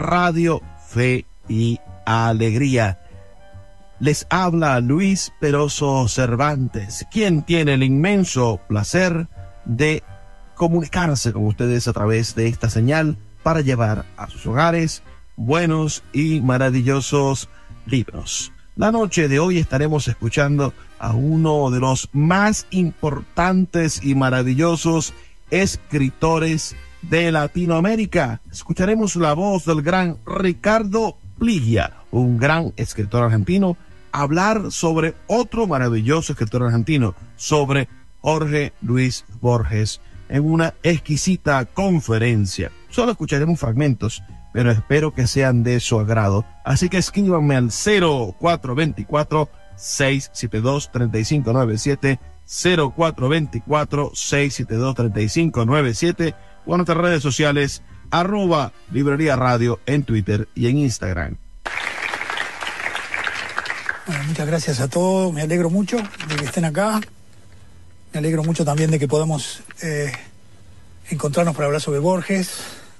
Radio Fe y Alegría. Les habla Luis Peroso Cervantes, quien tiene el inmenso placer de comunicarse con ustedes a través de esta señal para llevar a sus hogares buenos y maravillosos libros. La noche de hoy estaremos escuchando a uno de los más importantes y maravillosos escritores de Latinoamérica. Escucharemos la voz del gran Ricardo Pligia, un gran escritor argentino, hablar sobre otro maravilloso escritor argentino, sobre Jorge Luis Borges, en una exquisita conferencia. Solo escucharemos fragmentos, pero espero que sean de su agrado. Así que escríbanme al 0424-672-3597, 0424-672-3597, o en nuestras redes sociales, @Librería Radio en Twitter y en Instagram. Bueno, muchas gracias a todos, me alegro mucho de que estén acá, me alegro mucho también de que podamos encontrarnos para hablar sobre Borges,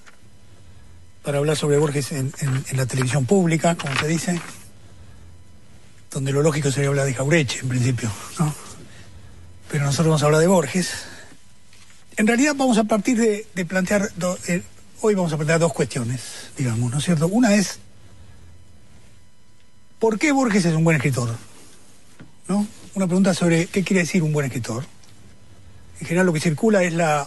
en la televisión pública, como se dice, donde lo lógico sería hablar de Jauretche, en principio, ¿no? Pero nosotros vamos a hablar de Borges. En realidad vamos a partir de plantear, hoy vamos a plantear dos cuestiones, digamos, ¿no es cierto? Una es, ¿por qué Borges es un buen escritor? ¿No? Una pregunta sobre qué quiere decir un buen escritor. En general lo que circula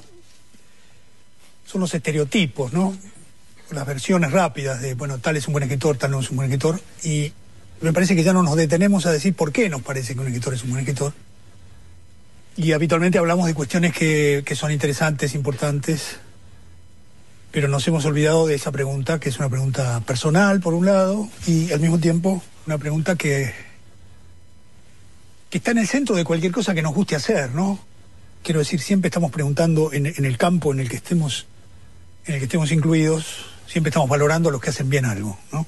son los estereotipos, ¿no? Las versiones rápidas de, bueno, tal es un buen escritor, tal no es un buen escritor, y me parece que ya no nos detenemos a decir por qué nos parece que un escritor es un buen escritor. Y habitualmente hablamos de cuestiones que son interesantes, importantes, pero nos hemos olvidado de esa pregunta, que es una pregunta personal, por un lado, y al mismo tiempo una pregunta que está en el centro de cualquier cosa que nos guste hacer, ¿no? Quiero decir, siempre estamos preguntando en el campo en el que estemos incluidos, siempre estamos valorando a los que hacen bien algo, ¿no?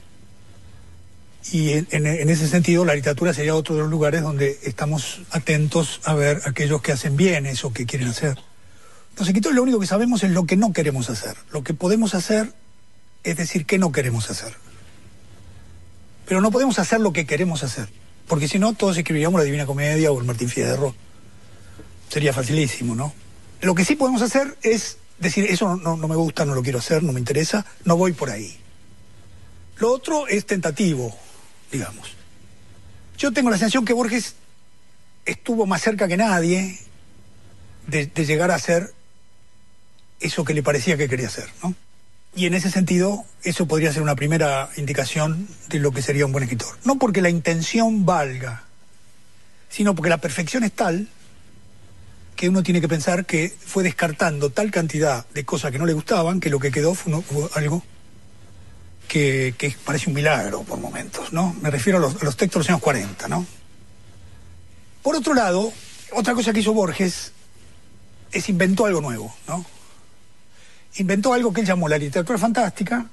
Y en ese sentido la literatura sería otro de los lugares donde estamos atentos a ver a aquellos que hacen bien eso que quieren hacer. Los escritores lo único que sabemos es lo que no queremos hacer. Lo que podemos hacer es decir qué no queremos hacer. Pero no podemos hacer lo que queremos hacer, porque si no todos escribiríamos la Divina Comedia o el Martín Fierro. Sería facilísimo, ¿no? Lo que sí podemos hacer es decir, eso no me gusta, no lo quiero hacer, no me interesa, no voy por ahí. Lo otro es tentativo, digamos. Yo tengo la sensación que Borges estuvo más cerca que nadie de llegar a hacer eso que le parecía que quería hacer, ¿no? Y en ese sentido, eso podría ser una primera indicación de lo que sería un buen escritor. No porque la intención valga, sino porque la perfección es tal que uno tiene que pensar que fue descartando tal cantidad de cosas que no le gustaban, que lo que quedó fue algo que parece un milagro por momentos, ¿no? Me refiero a los textos de los años 40, ¿no? Por otro lado, otra cosa que hizo Borges es inventó algo nuevo, ¿no? Inventó algo que él llamó la literatura fantástica,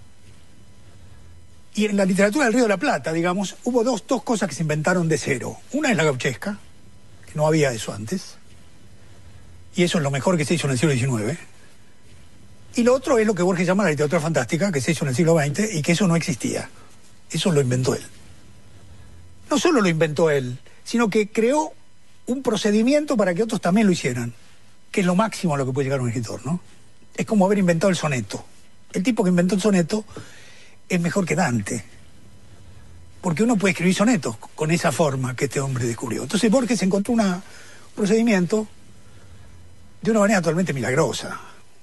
y en la literatura del Río de la Plata, digamos, hubo dos cosas que se inventaron de cero. Una es la gauchesca, que no había eso antes, y eso es lo mejor que se hizo en el siglo XIX. Y lo otro es lo que Borges llama la literatura fantástica, que se hizo en el siglo XX, y que eso no existía. Eso lo inventó él. No solo lo inventó él, sino que creó un procedimiento para que otros también lo hicieran, que es lo máximo a lo que puede llegar un escritor, ¿no? Es como haber inventado el soneto. El tipo que inventó el soneto es mejor que Dante, porque uno puede escribir sonetos con esa forma que este hombre descubrió. Entonces Borges encontró un procedimiento de una manera totalmente milagrosa.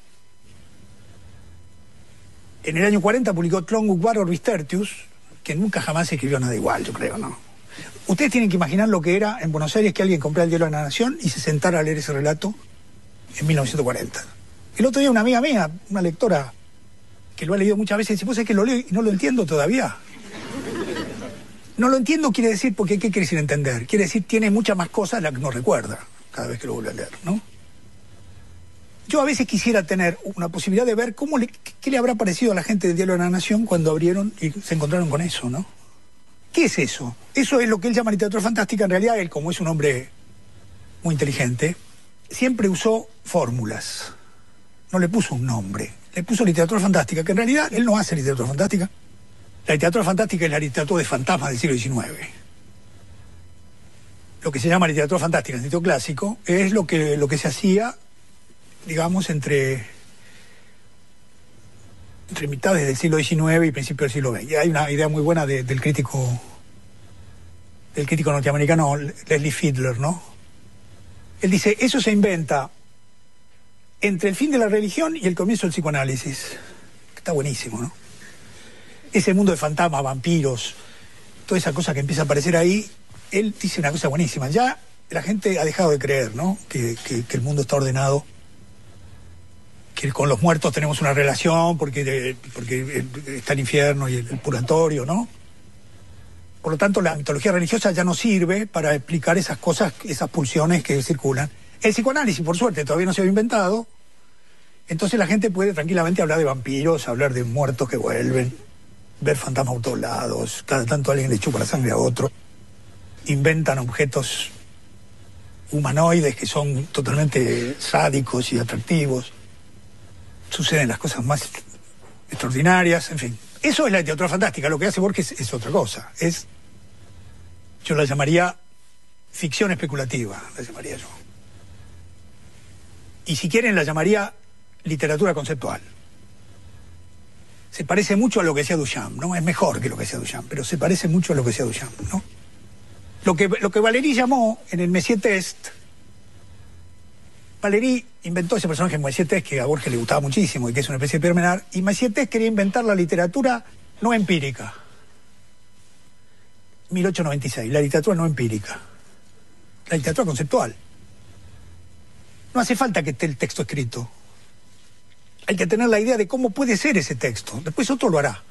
En el año 40 publicó Trongut Var Orbis Tertius, que nunca jamás escribió nada igual, yo creo, ¿no? Ustedes tienen que imaginar lo que era en Buenos Aires que alguien comprara el Diario de la Nación y se sentara a leer ese relato en 1940. El otro día una amiga mía, una lectora, que lo ha leído muchas veces, dice, ¿vos sabés que lo leo y no lo entiendo todavía? No lo entiendo quiere decir, porque ¿qué quiere decir entender? Quiere decir, tiene muchas más cosas las que no recuerda cada vez que lo vuelve a leer, ¿no? Yo a veces quisiera tener una posibilidad de ver qué le habrá parecido a la gente del Diario de la Nación cuando abrieron y se encontraron con eso, ¿no? ¿Qué es eso? Eso es lo que él llama literatura fantástica. En realidad, él, como es un hombre muy inteligente, siempre usó fórmulas. No le puso un nombre. le puso literatura fantástica, que en realidad él no hace literatura fantástica. La literatura fantástica es la literatura de fantasmas del siglo XIX. Lo que se llama literatura fantástica en sentido clásico es lo que se hacía, digamos, entre mitades del siglo XIX y principios del siglo XX. Y hay una idea muy buena del crítico norteamericano Leslie Fiedler, ¿no? Él dice, eso se inventa entre el fin de la religión y el comienzo del psicoanálisis. Está buenísimo, ¿no? Ese mundo de fantasmas, vampiros, toda esa cosa que empieza a aparecer ahí, él dice una cosa buenísima. Ya la gente ha dejado de creer, ¿no? Que el mundo está ordenado, que con los muertos tenemos una relación porque está el infierno y el purgatorio, ¿no? Por lo tanto, la mitología religiosa ya no sirve para explicar esas cosas, esas pulsiones que circulan. El psicoanálisis, por suerte, todavía no se había inventado. Entonces la gente puede tranquilamente hablar de vampiros, hablar de muertos que vuelven, ver fantasmas por todos lados. Cada tanto alguien le chupa la sangre a otro. Inventan objetos humanoides que son totalmente sádicos y atractivos. Suceden las cosas más extraordinarias, en fin. Eso es la literatura fantástica. Lo que hace Borges es otra cosa. Yo la llamaría ficción especulativa, la llamaría yo. Y si quieren la llamaría literatura conceptual. Se parece mucho a lo que hacía Duchamp, ¿no? Es mejor que lo que hacía Duchamp, pero se parece mucho a lo que hacía Duchamp, ¿no? Lo que Valéry llamó en el Messier Test, Valéry inventó ese personaje Messier Test que a Borges le gustaba muchísimo y que es una especie de Pierre Menard, y Messier Test quería inventar la literatura no empírica. 1896, la literatura no empírica. La literatura conceptual. No hace falta que esté el texto escrito. Hay que tener la idea de cómo puede ser ese texto. Después otro lo hará.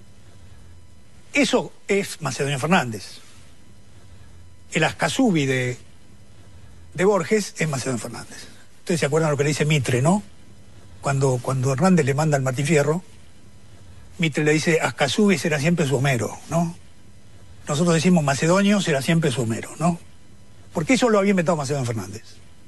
Eso es Macedonio Fernández. El Ascasubi de Borges es Macedonio Fernández. Ustedes se acuerdan lo que le dice Mitre, ¿no? Cuando Hernández le manda al Martín Fierro, Mitre le dice, Ascasubi será siempre su Homero, ¿no? Nosotros decimos Macedonio será siempre su Homero, ¿no? Porque eso lo había inventado Macedonio Fernández.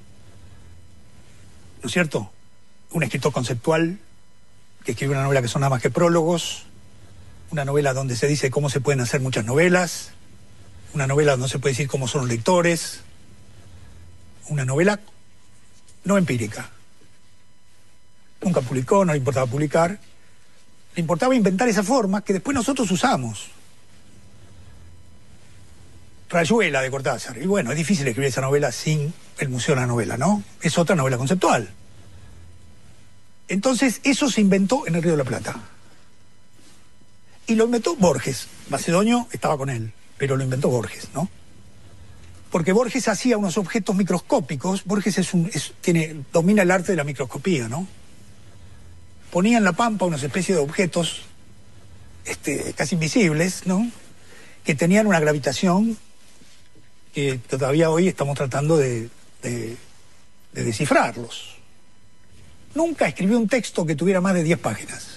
¿No es cierto? Un escritor conceptual que escribe una novela que son nada más que prólogos, una novela donde se dice cómo se pueden hacer muchas novelas, una novela donde se puede decir cómo son los lectores, una novela no empírica. Nunca publicó, no le importaba publicar, le importaba inventar esa forma que después nosotros usamos. Rayuela de Cortázar. Y bueno, es difícil escribir esa novela sin el Museo de la Novela, ¿no? Es otra novela conceptual. Entonces, eso se inventó en el Río de la Plata. Y lo inventó Borges. Macedonio estaba con él, pero lo inventó Borges, ¿no? Porque Borges hacía unos objetos microscópicos. Borges domina el arte de la microscopía, ¿no? Ponía en la pampa unas especies de objetos casi invisibles, ¿no? Que tenían una gravitación que todavía hoy estamos tratando de descifrarlos. Nunca escribió un texto que tuviera más de 10 páginas.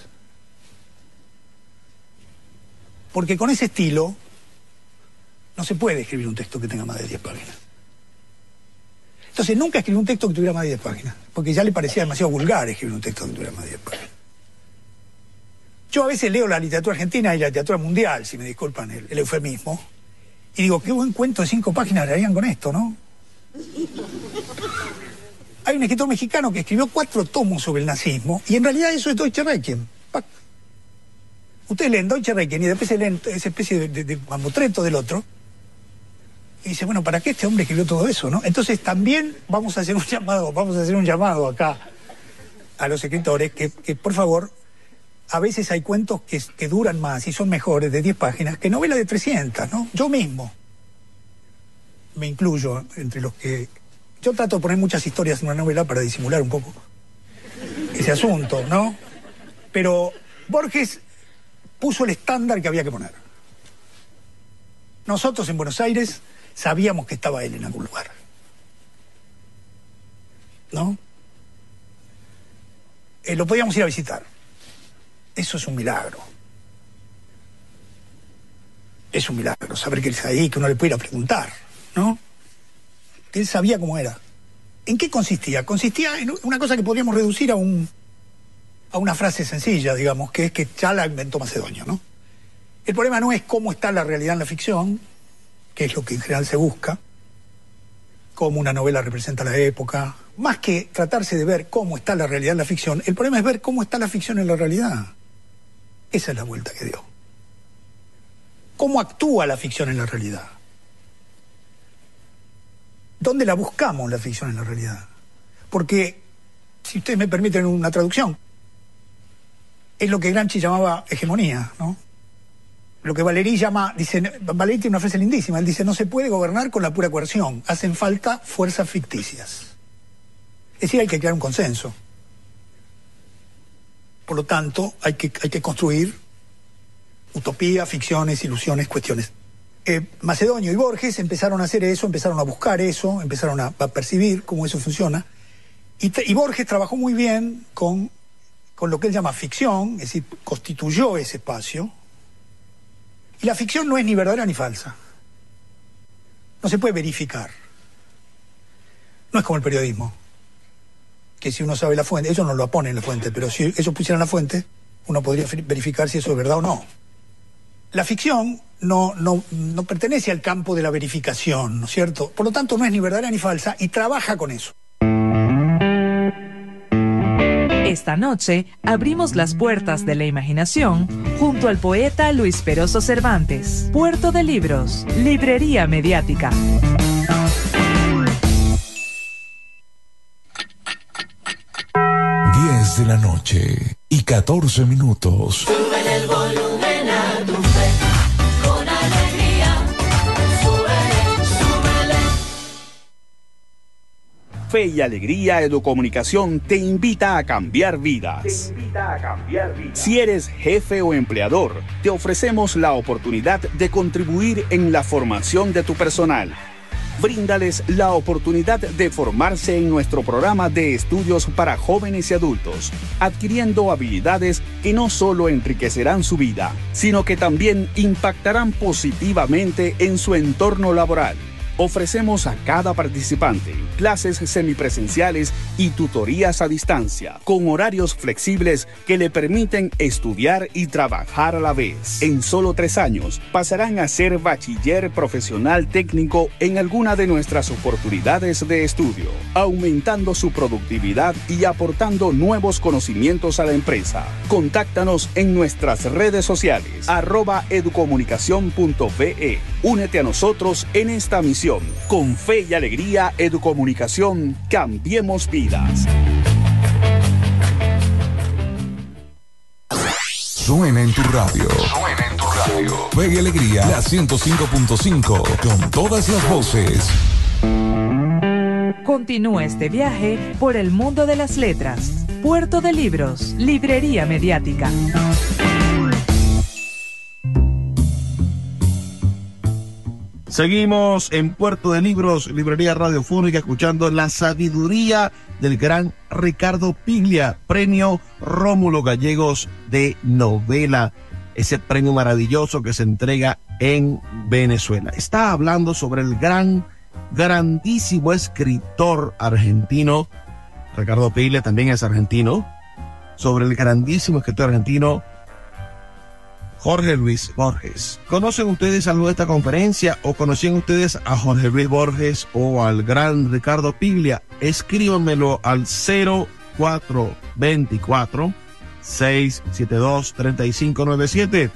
Porque con ese estilo no se puede escribir un texto que tenga más de 10 páginas. Entonces nunca escribió un texto que tuviera más de 10 páginas, porque ya le parecía demasiado vulgar escribir un texto que tuviera más de 10 páginas. Yo a veces leo la literatura argentina y la literatura mundial, si me disculpan el eufemismo, y digo, qué buen cuento de 5 páginas le harían con esto, ¿no? Hay un escritor mexicano que escribió 4 tomos sobre el nazismo, y en realidad eso es Deutsche Requiem. Ustedes leen Deutsche Requiem y después se leen esa especie de mamotreto del otro, y dice, bueno, ¿para qué este hombre escribió todo eso, no? Entonces también vamos a hacer un llamado acá a los escritores que por favor, a veces hay cuentos que duran más y son mejores de 10 páginas que novelas de 300, ¿no? Yo mismo me incluyo entre los que... Yo trato de poner muchas historias en una novela para disimular un poco ese asunto, ¿no? Pero Borges puso el estándar que había que poner. Nosotros en Buenos Aires sabíamos que estaba él en algún lugar, ¿no? Lo podíamos ir a visitar. Eso es un milagro. Es un milagro saber que él está ahí, que uno le puede ir a preguntar, ¿no? Que él sabía cómo era. ¿En qué consistía? Consistía en una cosa que podríamos reducir a un a una frase sencilla, digamos, que es que ya la inventó Macedonio, ¿no? El problema no es cómo está la realidad en la ficción, que es lo que en general se busca, cómo una novela representa la época. Más que tratarse de ver cómo está la realidad en la ficción, el problema es ver cómo está la ficción en la realidad. Esa es la vuelta que dio. ¿Cómo actúa la ficción en la realidad? ¿Dónde la buscamos la ficción en la realidad? Porque, si ustedes me permiten una traducción, es lo que Gramsci llamaba hegemonía, ¿no? Lo que Valéry llama, Valéry tiene una frase lindísima, él dice, no se puede gobernar con la pura coerción, hacen falta fuerzas ficticias. Es decir, hay que crear un consenso. Por lo tanto, hay que construir utopía, ficciones, ilusiones, cuestiones. Macedonio y Borges empezaron a hacer eso, empezaron a buscar eso, empezaron a percibir cómo eso funciona. Y Borges trabajó muy bien con lo que él llama ficción, es decir, constituyó ese espacio. Y la ficción no es ni verdadera ni falsa. No se puede verificar. No es como el periodismo, que si uno sabe la fuente, ellos no lo ponen en la fuente, pero si ellos pusieran la fuente, uno podría verificar si eso es verdad o no. La ficción no pertenece al campo de la verificación, ¿no es cierto? Por lo tanto, no es ni verdadera ni falsa y trabaja con eso. Esta noche abrimos las puertas de la imaginación junto al poeta Luis Peroso Cervantes. Puerto de Libros, Librería Mediática. De la noche y 14 minutos. Súbele el volumen a tu fe, con alegría. Súbele. Fe y Alegría Educomunicación te invita a cambiar vidas. Si eres jefe o empleador, te ofrecemos la oportunidad de contribuir en la formación de tu personal. Bríndales la oportunidad de formarse en nuestro programa de estudios para jóvenes y adultos, adquiriendo habilidades que no solo enriquecerán su vida, sino que también impactarán positivamente en su entorno laboral. Ofrecemos a cada participante clases semipresenciales y tutorías a distancia, con horarios flexibles que le permiten estudiar y trabajar a la vez. En solo 3 años pasarán a ser bachiller profesional técnico en alguna de nuestras oportunidades de estudio, aumentando su productividad y aportando nuevos conocimientos a la empresa. Contáctanos en nuestras redes sociales, @educomunicacion.be. Únete a nosotros en esta misión. Con Fe y Alegría Educomunicación, cambiemos vidas. Suena en tu radio. Fe y Alegría, la 105.5, con todas las voces. Continúa este viaje por el mundo de las letras. Puerto de Libros, Librería Mediática. Seguimos en Puerto de Libros, Librería Radiofónica, escuchando la sabiduría del gran Ricardo Piglia, premio Rómulo Gallegos de novela, ese premio maravilloso que se entrega en Venezuela. Está hablando sobre el grandísimo escritor argentino, Ricardo Piglia también es argentino, sobre el grandísimo escritor argentino Jorge Luis Borges. ¿Conocen ustedes algo de esta conferencia o conocían ustedes a Jorge Luis Borges o al gran Ricardo Piglia? Escríbanmelo al 0424-672-3597,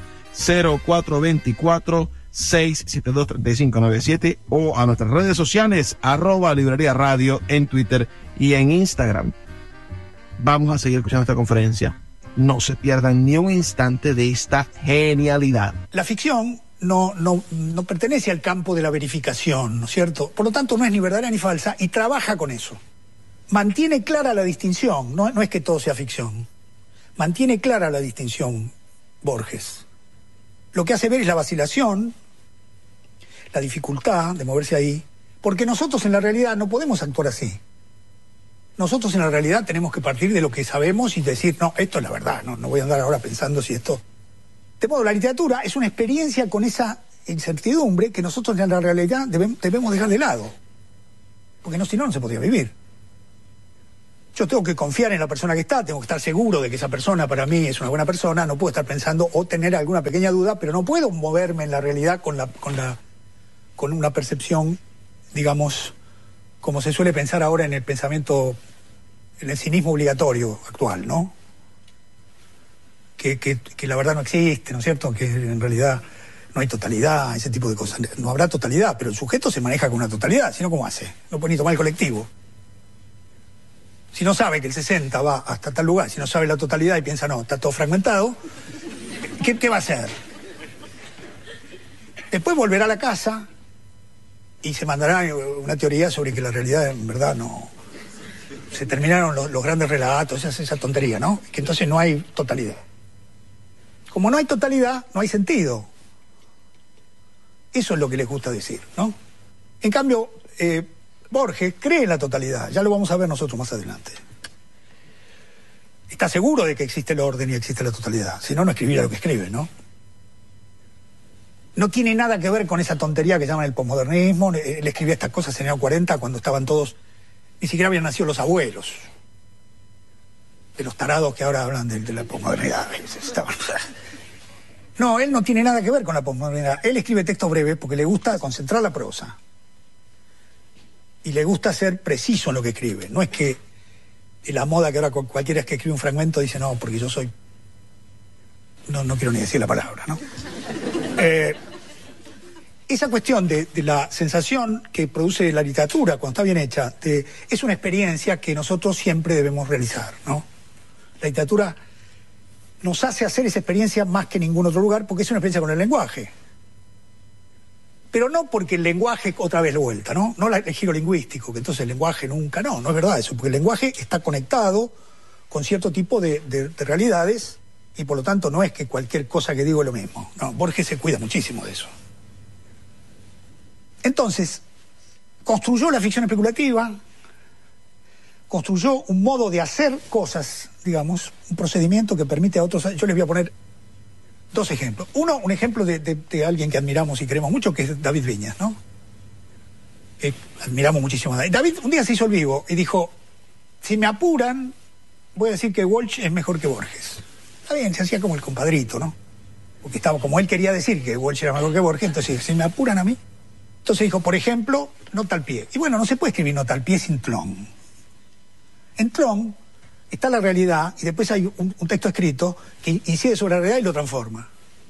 0424-672-3597 o a nuestras redes sociales, @Librería Radio en Twitter y en Instagram. Vamos a seguir escuchando esta conferencia. No se pierdan ni un instante de esta genialidad. La ficción no pertenece al campo de la verificación, ¿no es cierto? Por lo tanto, no es ni verdadera ni falsa y trabaja con eso. Mantiene clara la distinción, no es que todo sea ficción. Mantiene clara la distinción Borges. Lo que hace ver es la vacilación, la dificultad de moverse ahí, porque nosotros en la realidad no podemos actuar así. Nosotros en la realidad tenemos que partir de lo que sabemos y decir, no, esto es la verdad, no voy a andar ahora pensando si esto... De modo, la literatura es una experiencia con esa incertidumbre que nosotros en la realidad debemos dejar de lado. Porque si no se podría vivir. Yo tengo que confiar en la persona que está, tengo que estar seguro de que esa persona para mí es una buena persona, no puedo estar pensando o tener alguna pequeña duda, pero no puedo moverme en la realidad con una percepción, digamos, como se suele pensar ahora en el pensamiento, en el cinismo obligatorio actual, ¿no? Que la verdad no existe, ¿no es cierto? Que en realidad no hay totalidad, ese tipo de cosas. No habrá totalidad, pero el sujeto se maneja con una totalidad, si no, ¿cómo hace? No puede ni tomar el colectivo. Si no sabe que el 60 va hasta tal lugar, si no sabe la totalidad y piensa, no, está todo fragmentado, ¿qué va a hacer? Después volverá a la casa y se mandará una teoría sobre que la realidad en verdad no... Se terminaron los grandes relatos, esa tontería, ¿no? Que entonces no hay totalidad. Como no hay totalidad, no hay sentido. Eso es lo que les gusta decir, ¿no? En cambio, Borges cree en la totalidad, ya lo vamos a ver nosotros más adelante. Está seguro de que existe el orden y existe la totalidad, si no, no escribiría lo que escribe, ¿no? No tiene nada que ver con esa tontería que llaman el posmodernismo. Él escribía estas cosas en el año 40 cuando estaban todos, ni siquiera habían nacido los abuelos de los tarados que ahora hablan de la posmodernidad. No, él no tiene nada que ver con la posmodernidad. Él escribe textos breves porque le gusta concentrar la prosa. Y le gusta ser preciso en lo que escribe. No es que la moda que ahora cualquiera que escribe un fragmento dice, no, porque yo soy... No quiero ni decir la palabra, ¿no? Esa cuestión de la sensación que produce la literatura cuando está bien hecha, es una experiencia que nosotros siempre debemos realizar, ¿no? La literatura nos hace hacer esa experiencia más que en ningún otro lugar porque es una experiencia con el lenguaje. Pero no porque el lenguaje otra vez de vuelta, ¿no? No el giro lingüístico, que entonces el lenguaje nunca, no es verdad eso, porque el lenguaje está conectado con cierto tipo de realidades y por lo tanto no es que cualquier cosa que digo es lo mismo. No, Borges se cuida muchísimo de eso. Entonces, construyó la ficción especulativa, construyó un modo de hacer cosas, digamos, un procedimiento que permite a otros... Yo les voy a poner dos ejemplos. Uno, un ejemplo de alguien que admiramos y queremos mucho, que es David Viñas, ¿no? Admiramos muchísimo a David. David un día se hizo el vivo y dijo, si me apuran, voy a decir que Walsh es mejor que Borges. Está bien, se hacía como el compadrito, ¿no? Porque estaba, como él quería decir que Walsh era mejor que Borges, entonces, si me apuran a mí... Entonces dijo, por ejemplo, nota al pie. Y bueno, no se puede escribir nota al pie sin tlón. En tlón está la realidad y después hay un texto escrito que incide sobre la realidad y lo transforma.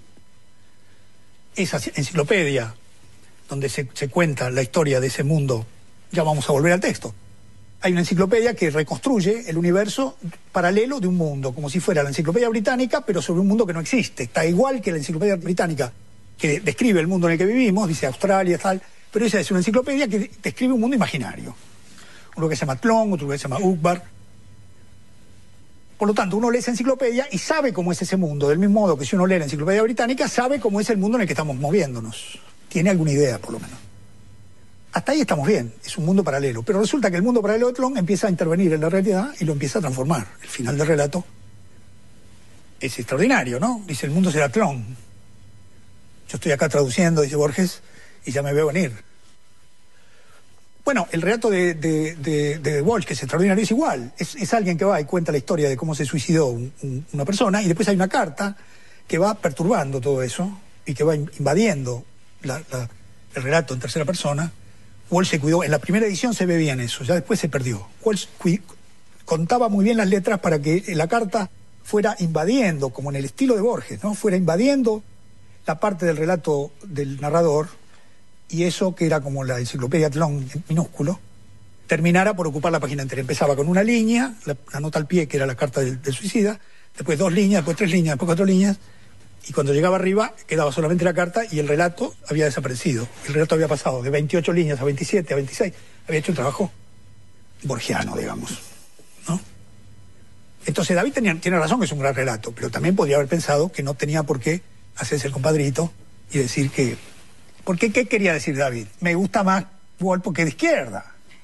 Esa enciclopedia donde se cuenta la historia de ese mundo, ya vamos a volver al texto. Hay una enciclopedia que reconstruye el universo paralelo de un mundo, como si fuera la enciclopedia británica, pero sobre un mundo que no existe. Está igual que la enciclopedia británica, que describe el mundo en el que vivimos, dice Australia, tal, pero esa es una enciclopedia que describe un mundo imaginario. Uno que se llama Tlön, otro que se llama Ukbar. Por lo tanto, uno lee esa enciclopedia y sabe cómo es ese mundo, del mismo modo que si uno lee la enciclopedia británica, sabe cómo es el mundo en el que estamos moviéndonos. Tiene alguna idea, por lo menos. Hasta ahí estamos bien, es un mundo paralelo. Pero resulta que el mundo paralelo de Tlön empieza a intervenir en la realidad y lo empieza a transformar. El final del relato es extraordinario, ¿no? Dice, el mundo será Tlön. Yo estoy acá traduciendo, dice Borges, y ya me veo venir. Bueno, el relato de Walsh, que es extraordinario, es igual. Es alguien que va y cuenta la historia de cómo se suicidó una persona, y después hay una carta que va perturbando todo eso, y que va invadiendo el relato en tercera persona. Walsh se cuidó, en la primera edición se ve bien eso, ya después se perdió. Walsh contaba muy bien las letras para que la carta fuera invadiendo, como en el estilo de Borges, ¿no? Fuera invadiendo la parte del relato del narrador, y eso, que era como la enciclopedia Tlön en minúsculo, terminara por ocupar la página entera. Empezaba con una línea, la nota al pie, que era la carta del suicida, después 2 líneas, después 3 líneas, después 4 líneas, y cuando llegaba arriba quedaba solamente la carta y el relato había desaparecido. El relato había pasado de 28 líneas a 27, a 26, había hecho un trabajo borgiano, digamos, ¿no? Entonces David tiene razón que es un gran relato, pero también podría haber pensado que no tenía por qué hacerse el compadrito y decir que... Porque, ¿qué quería decir David? Me gusta más Walsh porque es de izquierda.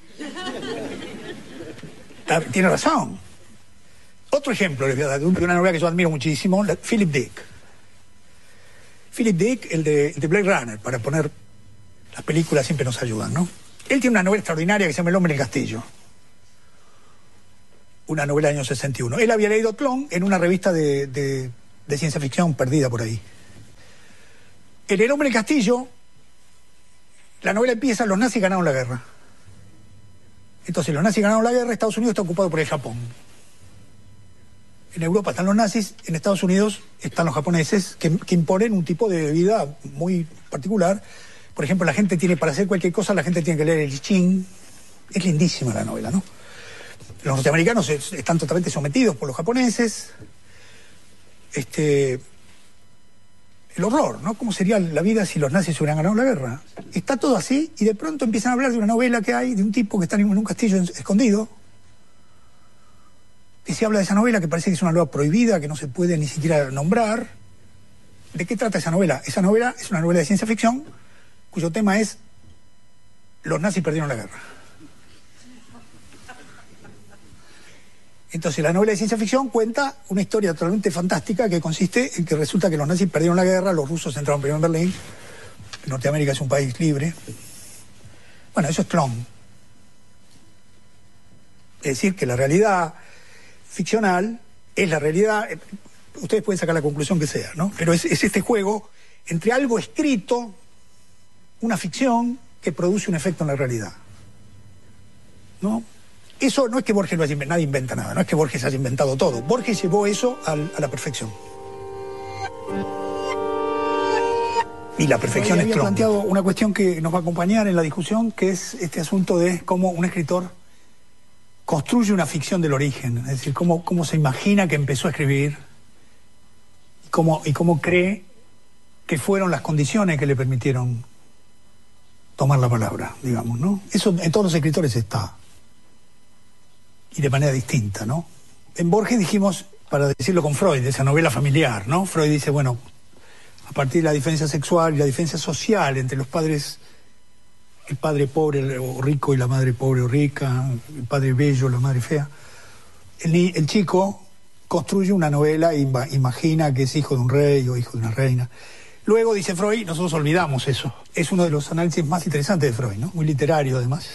Tiene razón. Otro ejemplo les voy a dar de una novela que yo admiro muchísimo, Philip Dick. Philip Dick, el de Blade Runner, para poner... Las películas siempre nos ayudan, ¿no? Él tiene una novela extraordinaria que se llama El hombre en el castillo. una novela del año 61. Él había leído Clon en una revista de ciencia ficción perdida por ahí. En El hombre del castillo, la novela empieza, los nazis ganaron la guerra. Entonces los nazis ganaron la guerra, Estados Unidos está ocupado por el Japón. En Europa están los nazis, en Estados Unidos están los japoneses que imponen un tipo de vida muy particular. Por ejemplo, la gente tiene, para hacer cualquier cosa, la gente tiene que leer el I Ching. Es lindísima la novela, ¿no? Los norteamericanos están totalmente sometidos por los japoneses. El horror, ¿no? ¿Cómo sería la vida si los nazis hubieran ganado la guerra? Está todo así y de pronto empiezan a hablar de una novela que hay de un tipo que está en un castillo escondido. Y se habla de esa novela que parece que es una novela prohibida, que no se puede ni siquiera nombrar. ¿De qué trata esa novela? Esa novela es una novela de ciencia ficción cuyo tema es los nazis perdieron la guerra. Entonces la novela de ciencia ficción cuenta una historia totalmente fantástica que consiste en que resulta que los nazis perdieron la guerra, los rusos entraron primero en Berlín, Norteamérica es un país libre. Bueno, eso es Clon. Es decir, que la realidad ficcional es la realidad, ustedes pueden sacar la conclusión que sea, ¿no? Pero es este juego entre algo escrito, una ficción que produce un efecto en la realidad, ¿no? Eso no es que Borges lo haya inventado, nadie inventa nada, no es que Borges haya inventado todo. Borges llevó eso a la perfección. Y la perfección es Clon. Había planteado una cuestión que nos va a acompañar en la discusión, que es este asunto de cómo un escritor construye una ficción del origen, es decir, cómo se imagina que empezó a escribir y cómo cree que fueron las condiciones que le permitieron tomar la palabra, digamos, ¿no? Eso en todos los escritores está. Y de manera distinta, ¿no? En Borges dijimos, para decirlo con Freud, esa novela familiar, ¿no? Freud dice, bueno, a partir de la diferencia sexual y la diferencia social entre los padres, el padre pobre o rico y la madre pobre o rica, el padre bello, la madre fea, el chico construye una novela e imagina que es hijo de un rey o hijo de una reina. Luego, dice Freud, nosotros olvidamos eso. Es uno de los análisis más interesantes de Freud, ¿no? Muy literario, además.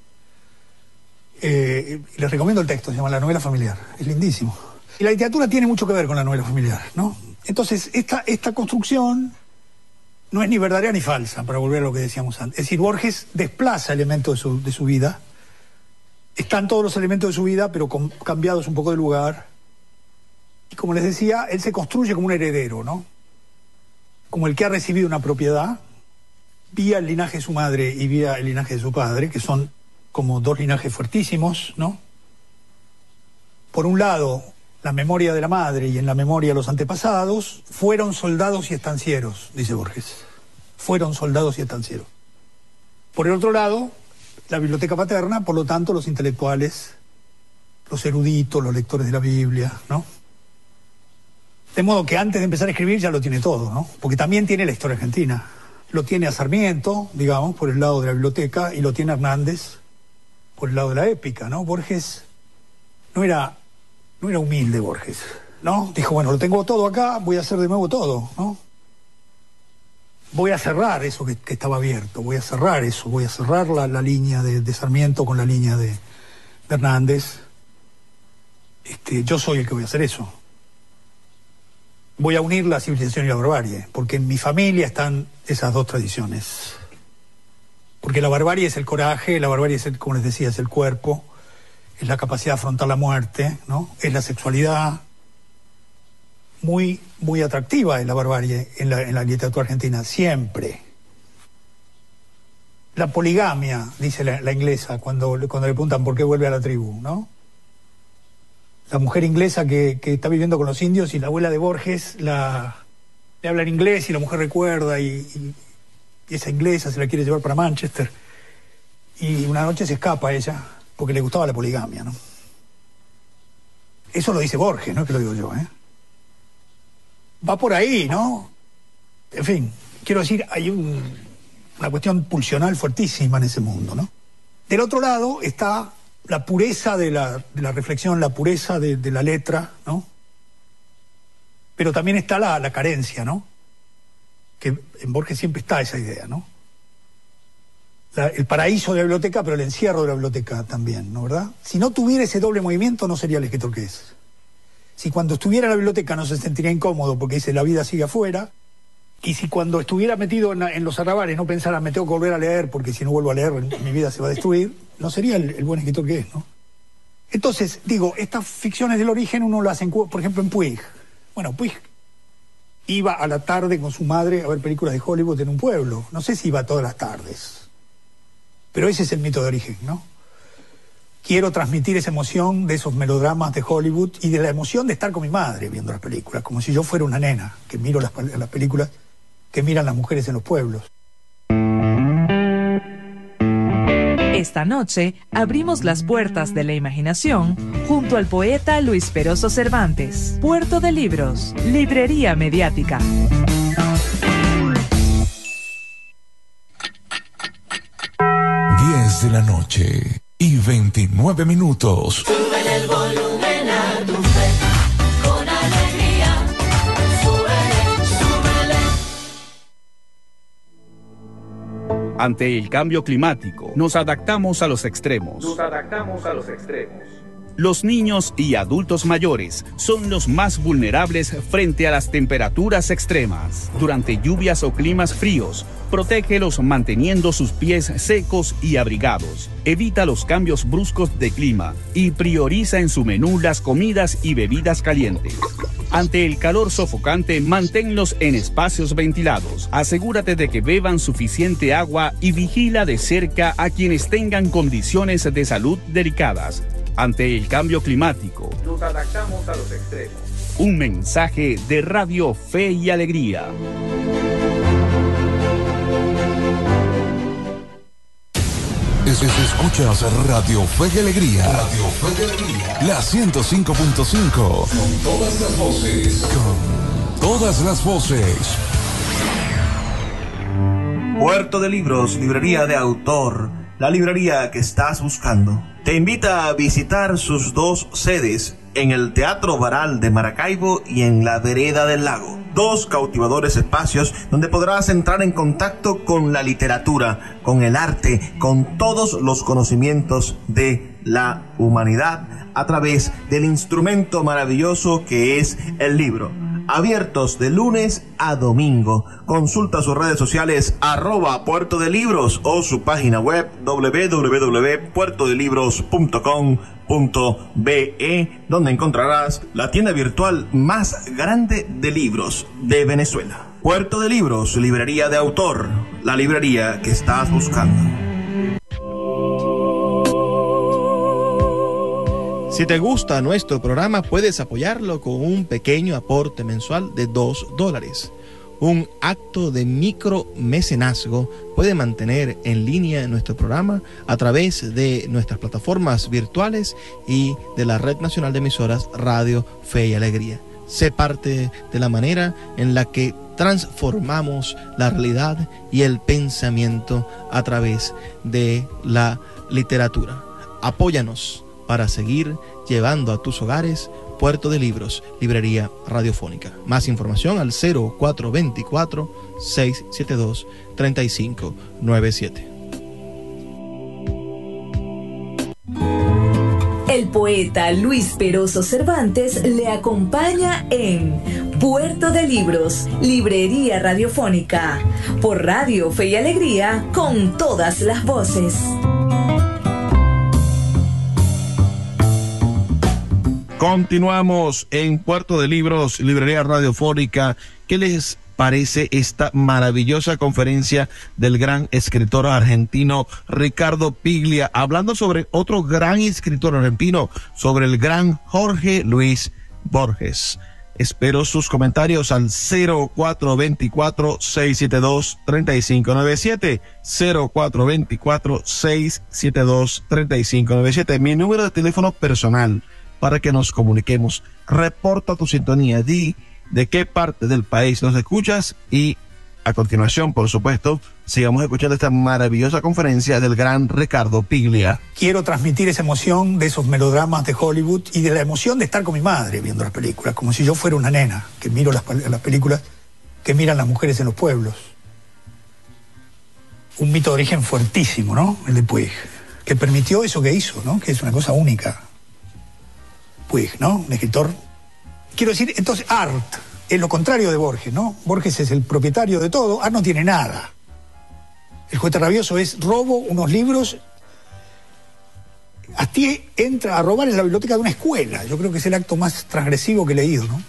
Les recomiendo el texto, se llama La novela familiar. Es lindísimo. Y la literatura tiene mucho que ver con la novela familiar, ¿no? Entonces, esta construcción no es ni verdadera ni falsa, para volver a lo que decíamos antes. Es decir, Borges desplaza elementos de su vida. Están todos los elementos de su vida, pero cambiados un poco de lugar. Y como les decía, él se construye como un heredero, ¿no? Como el que ha recibido una propiedad, vía el linaje de su madre y vía el linaje de su padre, que son como dos linajes fuertísimos, ¿no? Por un lado, la memoria de la madre y en la memoria los antepasados fueron soldados y estancieros, dice Borges. Fueron soldados y estancieros. Por el otro lado, la biblioteca paterna, por lo tanto, los intelectuales, los eruditos, los lectores de la Biblia, ¿no? De modo que antes de empezar a escribir ya lo tiene todo, ¿no? Porque también tiene la historia argentina. Lo tiene a Sarmiento, digamos, por el lado de la biblioteca, y lo tiene a Hernández por el lado de la épica, ¿no? Borges no era humilde, Borges, ¿no? Dijo, bueno, lo tengo todo acá, voy a hacer de nuevo todo, ¿no? Voy a cerrar eso que estaba abierto, voy a cerrar eso, voy a cerrar la línea de Sarmiento con la línea de Hernández. Yo soy el que voy a hacer eso. Voy a unir la civilización y la barbarie, porque en mi familia están esas dos tradiciones. Porque la barbarie es el coraje, la barbarie es, como les decía, es el cuerpo, es la capacidad de afrontar la muerte, ¿no? Es la sexualidad muy, muy atractiva en la barbarie, en la literatura argentina, siempre. La poligamia, dice la inglesa, cuando le preguntan por qué vuelve a la tribu, ¿no? La mujer inglesa que está viviendo con los indios y la abuela de Borges le habla en inglés y la mujer recuerda y esa inglesa se la quiere llevar para Manchester. Y una noche se escapa ella porque le gustaba la poligamia, ¿no? Eso lo dice Borges, no es que lo digo yo, ¿eh? Va por ahí, ¿no? En fin, quiero decir, hay una cuestión pulsional fuertísima en ese mundo, ¿no? Del otro lado está la pureza de la reflexión, la pureza de la letra, ¿no? Pero también está la carencia, ¿no? Que en Borges siempre está esa idea, ¿no? el paraíso de la biblioteca, pero el encierro de la biblioteca también, ¿no, verdad? Si no tuviera ese doble movimiento, no sería el escritor que es. Si cuando estuviera en la biblioteca no se sentiría incómodo porque dice la vida sigue afuera, y si cuando estuviera metido en los arrabales no pensara me tengo que volver a leer porque si no vuelvo a leer mi vida se va a destruir, no sería el buen escritor que es, ¿no? Entonces, digo, estas ficciones del origen uno las hace, por ejemplo, en Puig. Bueno, Puig iba a la tarde con su madre a ver películas de Hollywood en un pueblo. No sé si iba todas las tardes. Pero ese es el mito de origen, ¿no? Quiero transmitir esa emoción de esos melodramas de Hollywood y de la emoción de estar con mi madre viendo las películas, como si yo fuera una nena que miro las películas que miran las mujeres en los pueblos. Esta noche abrimos las puertas de la imaginación junto al poeta Luis Peroso Cervantes. Puerto de Libros, Librería Mediática. De la noche y 29 minutos. Súbele el volumen a tu fe, con alegría. Súbele, súbele. Ante el cambio climático, nos adaptamos a los extremos. Los niños y adultos mayores son los más vulnerables frente a las temperaturas extremas. Durante lluvias o climas fríos, protégelos manteniendo sus pies secos y abrigados. Evita los cambios bruscos de clima y prioriza en su menú las comidas y bebidas calientes. Ante el calor sofocante, manténlos en espacios ventilados. Asegúrate de que beban suficiente agua y vigila de cerca a quienes tengan condiciones de salud delicadas. Ante el cambio climático, nos adaptamos a los extremos. Un mensaje de Radio Fe y Alegría. Escuchas Radio Fe y Alegría. Radio Fe y Alegría. La 105.5. Con todas las voces. Con todas las voces. Puerto de Libros, librería de autor, la librería que estás buscando. Te invita a visitar sus dos sedes en el Teatro Baral de Maracaibo y en la Vereda del Lago. Dos cautivadores espacios donde podrás entrar en contacto con la literatura, con el arte, con todos los conocimientos de la humanidad a través del instrumento maravilloso que es el libro. Abiertos de lunes a domingo. Consulta sus redes sociales @Puerto de Libros o su página web www.puertodelibros.com.be, donde encontrarás la tienda virtual más grande de libros de Venezuela. Puerto de Libros, librería de autor, la librería que estás buscando. Si te gusta nuestro programa, puedes apoyarlo con un pequeño aporte mensual de $2. Un acto de micromecenazgo puede mantener en línea nuestro programa a través de nuestras plataformas virtuales y de la Red Nacional de Emisoras Radio Fe y Alegría. Sé parte de la manera en la que transformamos la realidad y el pensamiento a través de la literatura. Apóyanos para seguir llevando a tus hogares Puerto de Libros, librería radiofónica. Más información al 0424-672-3597. El poeta Luis Peroso Cervantes le acompaña en Puerto de Libros, librería radiofónica, por Radio Fe y Alegría, con todas las voces. Continuamos en Puerto de Libros, librería radiofónica. ¿Qué les parece esta maravillosa conferencia del gran escritor argentino Ricardo Piglia, hablando sobre otro gran escritor argentino, sobre el gran Jorge Luis Borges? Espero sus comentarios al 0424-672-3597, 0424-672-3597, mi número de teléfono personal para que nos comuniquemos. Reporta tu sintonía, di de qué parte del país nos escuchas y a continuación, por supuesto, sigamos escuchando esta maravillosa conferencia del gran Ricardo Piglia. Quiero transmitir esa emoción de esos melodramas de Hollywood y de la emoción de estar con mi madre viendo las películas, como si yo fuera una nena que miro las películas que miran las mujeres en los pueblos. un mito de origen fuertísimo, ¿no? El de Puig, que permitió eso que hizo, ¿no? Que es una cosa única. Puig, ¿no? Un escritor. Quiero decir, entonces, Art es lo contrario de Borges, ¿no? Borges es el propietario de todo, Art no tiene nada. El juguete rabioso es robo unos libros. Astier entra a robar en la biblioteca de una escuela. Yo creo que es el acto más transgresivo que he leído, ¿no?